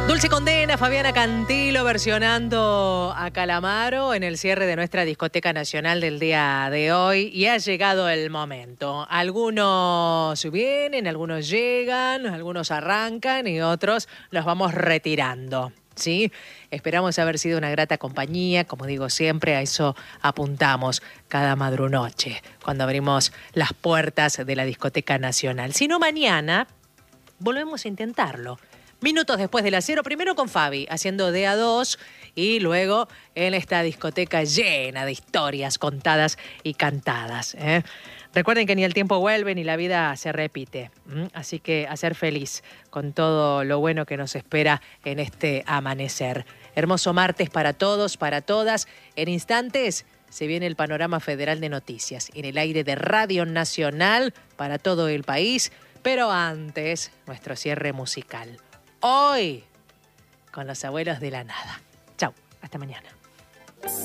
Dulce Condena, Fabiana Cantilo versionando a Calamaro en el cierre de nuestra discoteca nacional del día de hoy. Y ha llegado el momento. Algunos vienen, algunos llegan, algunos arrancan y otros los vamos retirando. ¿Sí? Esperamos haber sido una grata compañía, como digo siempre, a eso apuntamos cada madrunoche, cuando abrimos las puertas de la discoteca nacional. Si no, mañana volvemos a intentarlo. Minutos después de las 0, primero con Fabi, haciendo de a 2 y luego en esta discoteca llena de historias contadas y cantadas. Recuerden que ni el tiempo vuelve ni la vida se repite. Así que a ser feliz con todo lo bueno que nos espera en este amanecer. Hermoso martes para todos, para todas. En instantes se viene el panorama federal de noticias en el aire de Radio Nacional para todo el país. Pero antes, nuestro cierre musical. Hoy, con los abuelos de la nada. Chau, hasta mañana.